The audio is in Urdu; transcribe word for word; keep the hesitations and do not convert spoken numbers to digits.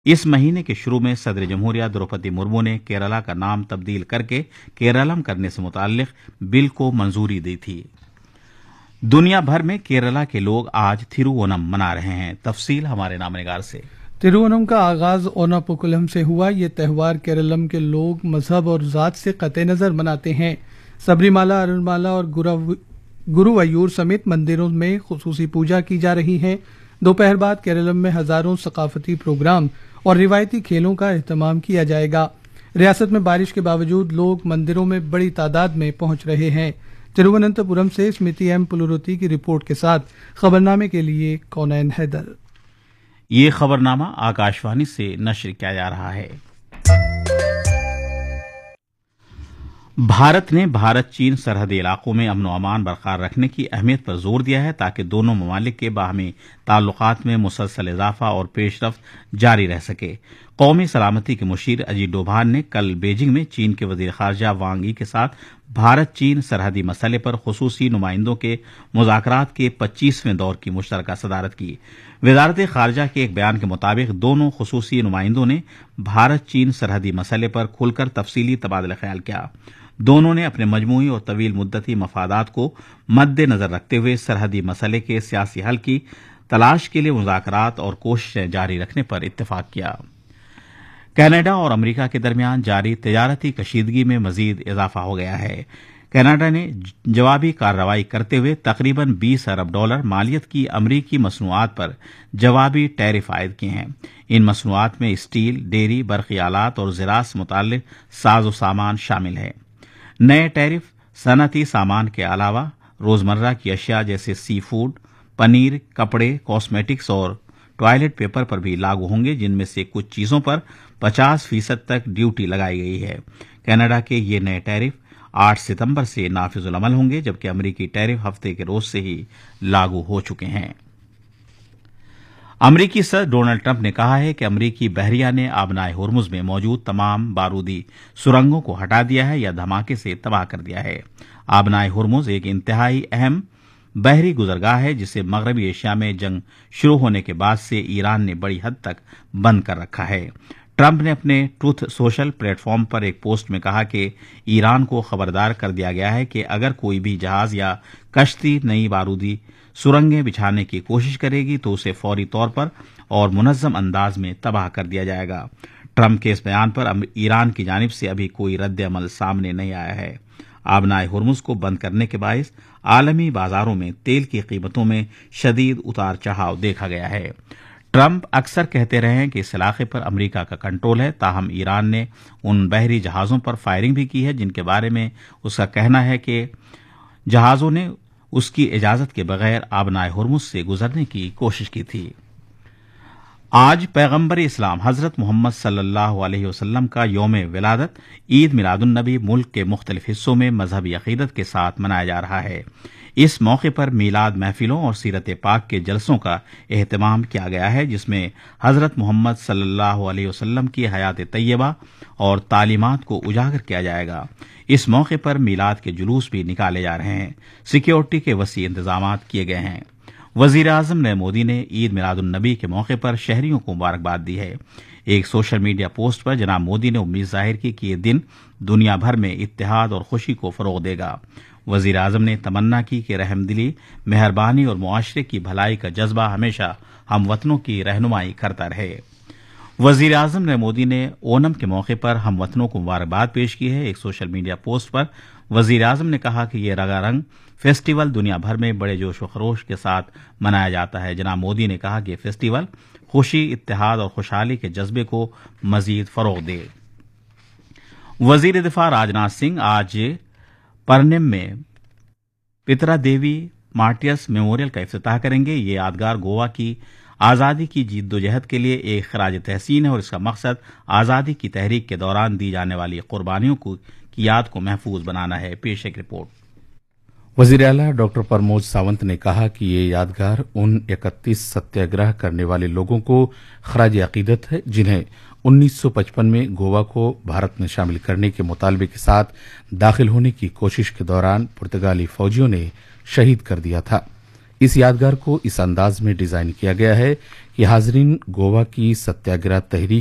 اس مہینے کے شروع میں صدر جمہوریہ دروپدی مرمو نے کیرلا کا نام تبدیل کر کے کیرلم کرنے سے متعلق بل کو منظوری دی تھی۔ دنیا بھر میں کیرلا کے لوگ آج تھیروونم منا رہے ہیں۔ تفصیل ہمارے نامہ نگار سے۔ تھیروونم کا آغاز اوناپوکولم سے ہوا۔ یہ تہوار کیرلم کے لوگ مذہب اور ذات سے قطع نظر مناتے ہیں۔ سبری مالا، ارون مالا اور گروویور سمیت مندروں میں خصوصی پوجا کی جا رہی ہے۔ دوپہر بعد کیرلم میں ہزاروں ثقافتی پروگرام اور روایتی کھیلوں کا اہتمام کیا جائے گا۔ ریاست میں بارش کے باوجود لوگ مندروں میں بڑی تعداد میں پہنچ رہے ہیں۔ ترووننتپورم سے اسمرتی ایم پلوروتی کی رپورٹ کے ساتھ خبرنامے کے لیے کونین حیدر۔ یہ خبرنامہ آکاشوانی سے نشر کیا جا رہا ہے۔ بھارت نے بھارت چین سرحدی علاقوں میں امن و امان برقرار رکھنے کی اہمیت پر زور دیا ہے تاکہ دونوں ممالک کے باہمی تعلقات میں مسلسل اضافہ اور پیش رفت جاری رہ سکے۔ قومی سلامتی کے مشیر اجیت ڈوبھال نے کل بیجنگ میں چین کے وزیر خارجہ وانگ ای کے ساتھ بھارت چین سرحدی مسئلے پر خصوصی نمائندوں کے مذاکرات کے پچیسویں دور کی مشترکہ صدارت کی۔ وزارت خارجہ کے ایک بیان کے مطابق دونوں خصوصی نمائندوں نے بھارت چین سرحدی مسئلے پر کھل کر تفصیلی تبادلہ خیال کیا۔ دونوں نے اپنے مجموعی اور طویل مدتی مفادات کو مد نظر رکھتے ہوئے سرحدی مسئلے کے سیاسی حل کی تلاش کے لیے مذاکرات اور کوششیں جاری رکھنے پر اتفاق کیا۔ کینیڈا اور امریکہ کے درمیان جاری تجارتی کشیدگی میں مزید اضافہ ہو گیا ہے۔ کینیڈا نے جوابی کارروائی کرتے ہوئے تقریباً بیس ارب ڈالر مالیت کی امریکی مصنوعات پر جوابی ٹیرف عائد کیے ہیں۔ ان مصنوعات میں اسٹیل، ڈیری، برقی آلات اور زراعت سے متعلق ساز و سامان شامل ہے۔ نئے ٹیرف صنعتی سامان کے علاوہ روزمرہ کی اشیاء جیسے سی فوڈ، پنیر، کپڑے، کاسمیٹکس اور ٹوائلٹ پیپر پر بھی لاگو ہوں گے، جن میں سے کچھ چیزوں پر پچاس فیصد تک ڈیوٹی لگائی گئی ہے۔ کینیڈا کے یہ نئے ٹیرف آٹھ ستمبر سے نافذ العمل ہوں گے، جبکہ امریکی ٹیرف ہفتے کے روز سے ہی لاگو ہو چکے ہیں۔ امریکی صدر ڈونلڈ ٹرمپ نے کہا ہے کہ امریکی بحریہ نے آبنائے ہرمز میں موجود تمام بارودی سرنگوں کو ہٹا دیا ہے یا دھماکے سے تباہ کر دیا ہے۔ آبنائے ہرمز ایک انتہائی اہم بحری گزرگاہ ہے جسے مغربی ایشیا میں جنگ شروع ہونے کے بعد سے ایران نے بڑی حد تک بند کر رکھا ہے۔ ٹرمپ نے اپنے ٹروتھ سوشل پلیٹ فارم پر ایک پوسٹ میں کہا کہ ایران کو خبردار کر دیا گیا ہے کہ اگر کوئی بھی جہاز یا کشتی نئی بارودی سرنگیں بچھانے کی کوشش کرے گی تو اسے فوری طور پر اور منظم انداز میں تباہ کر دیا جائے گا۔ ٹرمپ کے اس بیان پر ایران کی جانب سے ابھی کوئی رد عمل سامنے نہیں آیا ہے۔ آبنائے ہرمز کو بند کرنے کے باعث عالمی بازاروں میں تیل کی قیمتوں میں شدید اتار چڑھاؤ دیکھا گیا ہے۔ ٹرمپ اکثر کہتے رہے ہیں کہ اس علاقے پر امریکہ کا کنٹرول ہے، تاہم ایران نے ان بحری جہازوں پر فائرنگ بھی کی ہے جن کے بارے میں اس کا کہنا ہے کہ جہازوں نے اس کی اجازت کے بغیر آبنائے ہرمز سے گزرنے کی کوشش کی تھی۔ آج پیغمبر اسلام حضرت محمد صلی اللہ علیہ وسلم کا یوم ولادت عید میلاد النبی ملک کے مختلف حصوں میں مذہبی عقیدت کے ساتھ منایا جا رہا ہے۔ اس موقع پر میلاد محفلوں اور سیرت پاک کے جلسوں کا اہتمام کیا گیا ہے، جس میں حضرت محمد صلی اللہ علیہ وسلم کی حیات طیبہ اور تعلیمات کو اجاگر کیا جائے گا۔ اس موقع پر میلاد کے جلوس بھی نکالے جا رہے ہیں۔ سیکیورٹی کے وسیع انتظامات کیے گئے ہیں۔ وزیر اعظم نریندر مودی نے عید میلاد النبی کے موقع پر شہریوں کو مبارکباد دی ہے۔ ایک سوشل میڈیا پوسٹ پر جناب مودی نے امید ظاہر کی کہ یہ دن دنیا بھر میں اتحاد اور خوشی کو فروغ دے گا۔ وزیر اعظم نے تمنا کی کہ رحم دلی، مہربانی اور معاشرے کی بھلائی کا جذبہ ہمیشہ ہم وطنوں کی رہنمائی کرتا رہے۔ وزیر اعظم نریندر مودی نے اونم کے موقع پر ہم وطنوں کو مبارکباد پیش کی ہے۔ ایک سوشل میڈیا پوسٹ پر وزیر اعظم نے کہا کہ یہ رنگا رنگ فیسٹیول دنیا بھر میں بڑے جوش و خروش کے ساتھ منایا جاتا ہے۔ جناب مودی نے کہا کہ یہ فیسٹیول خوشی، اتحاد اور خوشحالی کے جذبے کو مزید فروغ دے۔ وزیر دفاع راجناتھ سنگھ آج پرنم میں پترا دیوی مارٹیرس میموریل کا افتتاح کریں گے۔ یہ یادگار گوا کی آزادی کی جدوجہد کے لیے ایک خراج تحسین ہے اور اس کا مقصد آزادی کی تحریک کے دوران دی جانے والی قربانیوں کی یاد کو محفوظ بنانا ہے۔ پیش ایک رپورٹ۔ وزیر اعلیٰ ڈاکٹر پرمود ساونت نے کہا کہ یہ یادگار ان اکتیس ستیہ گرہ کرنے والے لوگوں کو خراج عقیدت ہے جنہیں انیس سو پچپن میں گوا کو بھارت میں شامل کرنے کے مطالبے کے ساتھ داخل ہونے کی کوشش کے دوران پرتگالی فوجیوں نے شہید کر دیا تھا۔ اس یادگار کو اس انداز میں ڈیزائن کیا گیا ہے कि हाजरीन गोवा की सत्याग्रह तहरीक